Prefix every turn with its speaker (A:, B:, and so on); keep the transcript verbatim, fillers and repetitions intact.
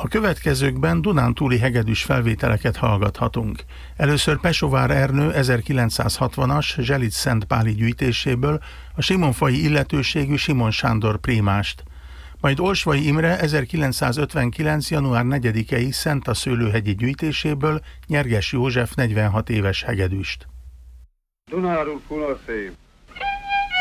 A: A következőkben dunántúli hegedűs felvételeket hallgathatunk. Először Pesovár Ernő ezerkilencszázhatvanas Zselic-Szentpáli gyűjtéséből a simonfai illetőségű Simon Sándor prímást, majd Olsvai Imre ezerkilencszázötvenkilenc. január negyedikei Szenta-Szőlőhegyi gyűjtéséből Nyerges József negyvenhat éves hegedűst.
B: Dunárul Kunaszép.